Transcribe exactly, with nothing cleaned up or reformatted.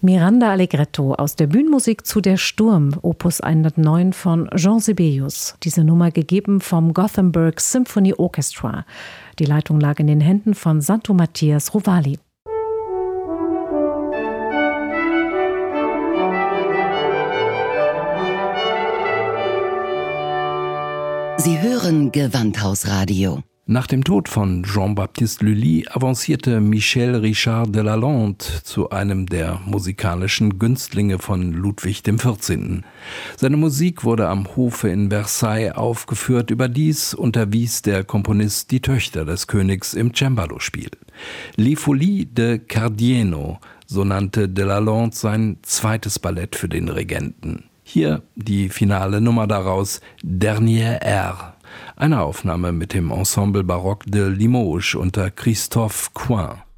Miranda Allegretto aus der Bühnenmusik zu Der Sturm, Opus hundertneun von Jean Sibelius. Diese Nummer gegeben vom Gothenburg Symphony Orchestra. Die Leitung lag in den Händen von Santo Matthias Rovali. Sie hören Gewandhausradio. Nach dem Tod von Jean-Baptiste Lully avancierte Michel Richard de Lalande zu einem der musikalischen Günstlinge von Ludwig dem vierzehnten. Seine Musik wurde am Hofe in Versailles aufgeführt. Überdies unterwies der Komponist die Töchter des Königs im Cembalo-Spiel. Les Folies de Cardiano, so nannte de Lalande sein zweites Ballett für den Regenten. Hier die finale Nummer daraus, Dernier Air. Eine Aufnahme mit dem Ensemble Baroque de Limoges unter Christophe Coin.